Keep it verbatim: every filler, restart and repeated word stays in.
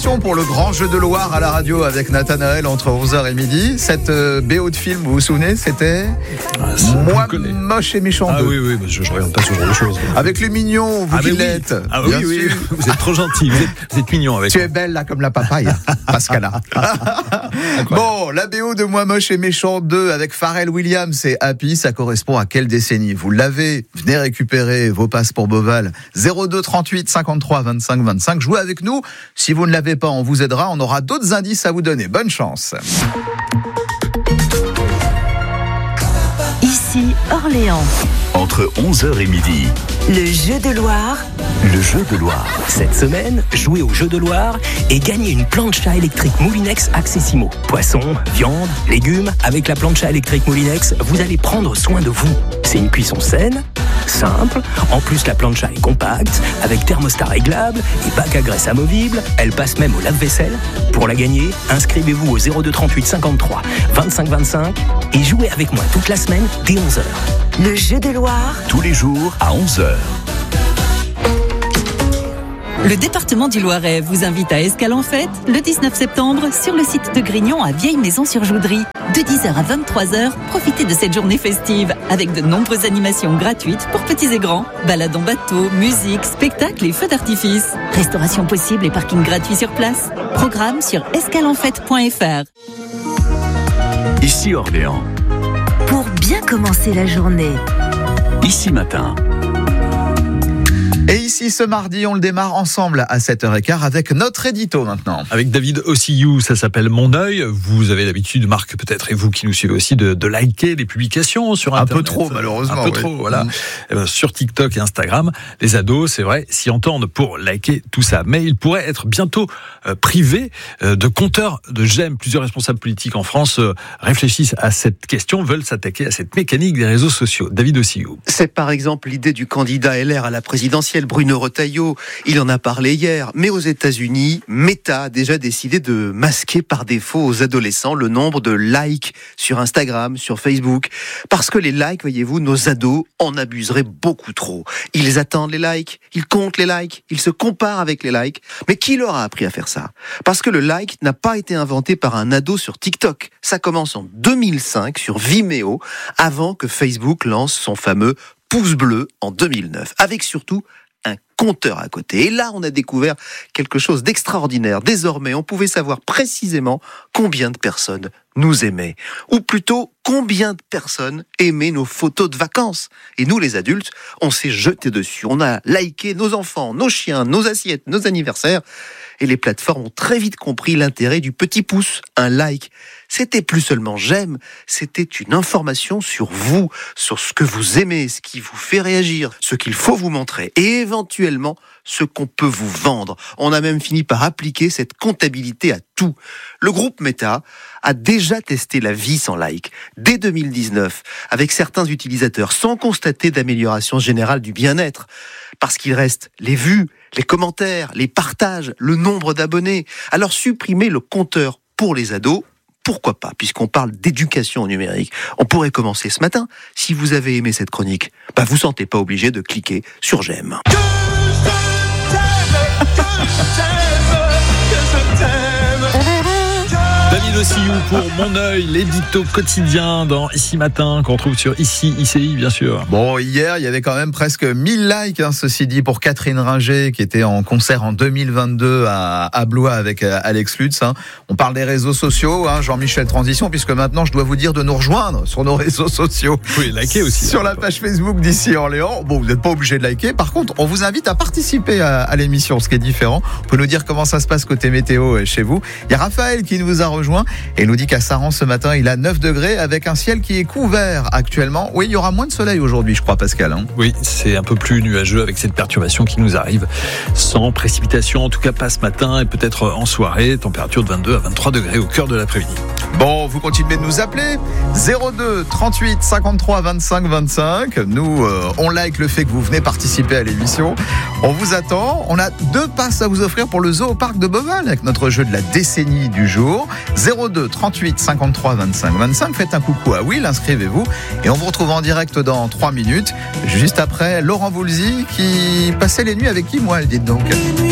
question pour le grand jeu de Loire à la radio avec Nathanaël entre onze heures et midi. Cette euh, B O de film, vous vous souvenez, c'était ah, Moi moche et méchant Ah deux. oui, oui, bah, je, je regarde pas ce genre de choses. Avec les mignons, vous ah, qui oui. l'êtes. Ah oui, bien oui, sûr. vous êtes trop gentil, vous êtes, vous êtes mignon avec Tu moi. es belle là comme la papaye, Pascala. Bon, la B O de Moi moche et méchant deux avec Pharrell Williams et Happy, ça correspond à quelle décennie? Vous l'avez? Venez récupérer vos passes pour Beauval. zéro deux trente-huit cinquante-trois vingt-cinq vingt-cinq. Jouez avec nous. Si vous ne l'avez pas, on vous aidera. On aura d'autres indices à vous donner. Bonne chance. Ici Orléans. Entre onze heures et midi. Le jeu de Loire. Le jeu de Loire. Cette semaine, jouez au jeu de Loire et gagnez une plancha électrique Moulinex Accessimo. Poisson, viande, légumes, avec la plancha électrique Moulinex, vous allez prendre soin de vous. C'est une cuisson saine, simple. En plus, la plancha est compacte, avec thermostat réglable et bac à graisse amovible. Elle passe même au lave-vaisselle. Pour la gagner, inscrivez-vous au zéro deux trente-huit cinquante-trois vingt-cinq vingt-cinq et jouez avec moi toute la semaine dès onze heures. Le jeu de Loire. Tous les jours à onze heures. Le département du Loiret vous invite à Escale en Fête le dix-neuf septembre sur le site de Grignon à Vieille-Maison-sur-Joudry. De dix heures à vingt-trois heures, profitez de cette journée festive avec de nombreuses animations gratuites pour petits et grands. Balades en bateau, musique, spectacles et feux d'artifice. Restauration possible et parking gratuit sur place. Programme sur escale en fête point f r. Ici Orléans. Pour bien commencer la journée. Ici Matin. Et ici, ce mardi, on le démarre ensemble à sept heures quinze avec notre édito maintenant. Avec David Ossiyou, ça s'appelle Mon œil. Vous avez l'habitude, Marc peut-être, et vous qui nous suivez aussi, de, de liker les publications sur Internet. Un peu trop, malheureusement. Un peu oui. trop, voilà. Mmh. Et ben, sur TikTok et Instagram, les ados, c'est vrai, s'y entendent pour liker tout ça. Mais ils pourraient être bientôt euh, privés euh, de compteurs de j'aime. Plusieurs responsables politiques en France euh, réfléchissent à cette question, veulent s'attaquer à cette mécanique des réseaux sociaux. David Ossiyou. C'est par exemple l'idée du candidat L R à la présidentielle, Bruno Retailleau. Il en a parlé hier. Mais aux États-Unis, Meta a déjà décidé de masquer par défaut aux adolescents le nombre de likes sur Instagram, sur Facebook. Parce que les likes, voyez-vous, nos ados en abuseraient beaucoup trop. Ils attendent les likes, ils comptent les likes, ils se comparent avec les likes. Mais qui leur a appris à faire ça? Parce que le like n'a pas été inventé par un ado sur TikTok. Ça commence en deux mille cinq sur Vimeo, avant que Facebook lance son fameux pouce bleu en deux mille neuf. Avec surtout un compteur à côté. Et là, on a découvert quelque chose d'extraordinaire. Désormais, on pouvait savoir précisément combien de personnes nous aimaient. Ou plutôt, combien de personnes aimaient nos photos de vacances. Et nous, les adultes, on s'est jeté dessus. On a liké nos enfants, nos chiens, nos assiettes, nos anniversaires. Et les plateformes ont très vite compris l'intérêt du petit pouce. Un like, c'était plus seulement j'aime, c'était une information sur vous, sur ce que vous aimez, ce qui vous fait réagir, ce qu'il faut vous montrer et éventuellement ce qu'on peut vous vendre. On a même fini par appliquer cette comptabilité à tout. Le groupe Meta a déjà testé la vie sans like dès deux mille dix-neuf avec certains utilisateurs sans constater d'amélioration générale du bien-être. Parce qu'il reste les vues, les commentaires, les partages, le nombre d'abonnés. Alors supprimer le compteur pour les ados, pourquoi pas, puisqu'on parle d'éducation numérique. On pourrait commencer ce matin. Si vous avez aimé cette chronique, bah vous sentez pas obligé de cliquer sur j'aime. David Ossiyou pour Mon œil, l'édito quotidien dans Ici Matin, qu'on trouve sur Ici, I C I, bien sûr. Bon, hier, il y avait quand même presque mille likes, hein, ceci dit, pour Catherine Ringer, qui était en concert en deux mille vingt-deux à, à Blois avec euh, Alex Lutz. Hein. On parle des réseaux sociaux, hein, Jean-Michel Transition, puisque maintenant, je dois vous dire de nous rejoindre sur nos réseaux sociaux. Vous pouvez liker aussi. Sur là, la page Facebook d'Ici Orléans. Bon, vous n'êtes pas obligé de liker. Par contre, on vous invite à participer à, à l'émission, ce qui est différent. Vous pouvez nous dire comment ça se passe côté météo chez vous. Il y a Raphaël qui nous a rejoint et nous dit qu'à Saran ce matin, il a neuf degrés avec un ciel qui est couvert actuellement. Oui, il y aura moins de soleil aujourd'hui, je crois, Pascal. Hein. Oui, c'est un peu plus nuageux avec cette perturbation qui nous arrive sans précipitation, en tout cas pas ce matin et peut-être en soirée. Température de vingt-deux à vingt-trois degrés au cœur de l'après-midi. Bon, vous continuez de nous appeler zéro deux trente-huit cinquante-trois vingt-cinq vingt-cinq. Nous, euh, on like le fait que vous venez participer à l'émission. On vous attend. On a deux passes à vous offrir pour le zoo au parc de Beauval avec notre jeu de la décennie du jour. zéro deux trente-huit cinquante-trois vingt-cinq vingt-cinq. Faites un coucou à Will, inscrivez-vous. Et on vous retrouve en direct dans trois minutes. Juste après, Laurent Voulzy qui passait les nuits avec qui, moi, dites donc.